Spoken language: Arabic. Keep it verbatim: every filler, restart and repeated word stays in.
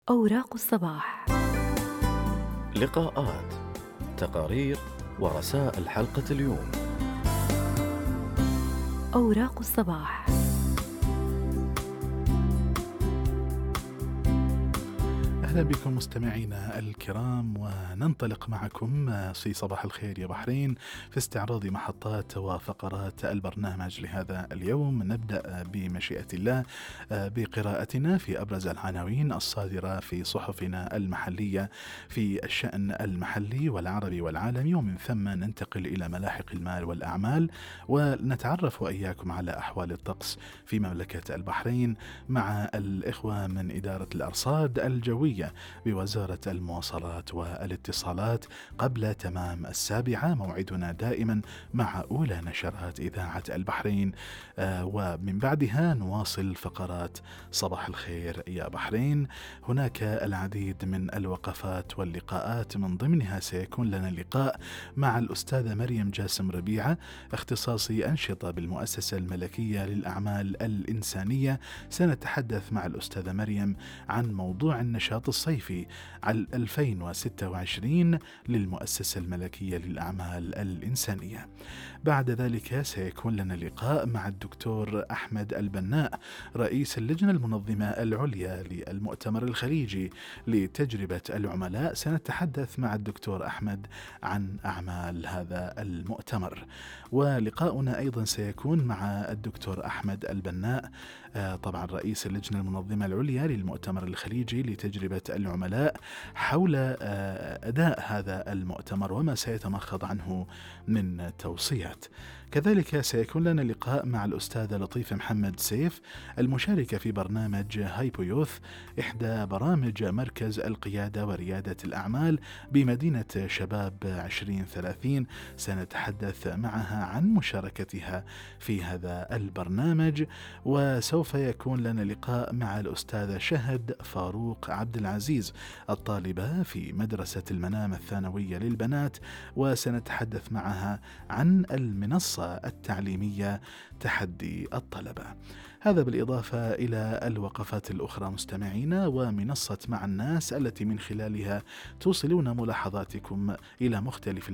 أوراق الصباح. لقاءات، تقارير، ورسائل حلقة اليوم. أوراق الصباح. أهلا بكم مستمعينا الكرام، وننطلق معكم في صباح الخير يا بحرين في استعراض محطات وفقرات البرنامج لهذا اليوم. نبدأ بمشيئة الله بقراءتنا في أبرز العناوين الصادرة في صحفنا المحلية في الشأن المحلي والعربي والعالمي، ومن ثم ننتقل إلى ملاحق المال والأعمال، ونتعرف وإياكم على أحوال الطقس في مملكة البحرين مع الإخوة من إدارة الأرصاد الجوية بوزارة المواصلات والاتصالات. قبل تمام السابعة موعدنا دائما مع أولى نشرات إذاعة البحرين، آه ومن بعدها نواصل فقرات صباح الخير يا بحرين. هناك العديد من الوقفات واللقاءات، من ضمنها سيكون لنا لقاء مع الأستاذة مريم جاسم ربيعة، اختصاصي أنشطة بالمؤسسة الملكية للأعمال الإنسانية. سنتحدث مع الأستاذة مريم عن موضوع النشاط الصيفي على ألفين وستة وعشرين للمؤسسة الملكية للأعمال الإنسانية. بعد ذلك سيكون لنا لقاء مع الدكتور أحمد البناء، رئيس اللجنة المنظمة العليا للمؤتمر الخليجي لتجربة العملاء. سنتحدث مع الدكتور أحمد عن أعمال هذا المؤتمر. ولقاؤنا أيضا سيكون مع الدكتور أحمد البناء، آه طبعا رئيس اللجنة المنظمة العليا للمؤتمر الخليجي لتجربة العملاء، حول آه أداء هذا المؤتمر وما سيتمخض عنه من توصيات. كذلك سيكون لنا لقاء مع الأستاذة لطيفة محمد سيف، المشاركة في برنامج هايبو يوث، إحدى برامج مركز القيادة وريادة الأعمال بمدينة شباب عشرين ثلاثين. سنتحدث معها عن مشاركتها في هذا البرنامج. وسوف يكون لنا لقاء مع الأستاذة شهد فاروق عبد العزيز، الطالبة في مدرسة المنام الثانوية للبنات، وسنتحدث معها عن المنصة التعليمية تحدي الطلبة. هذا بالإضافة إلى الوقفات الأخرى مستمعينا، ومنصة مع الناس التي من خلالها توصلون ملاحظاتكم إلى مختلف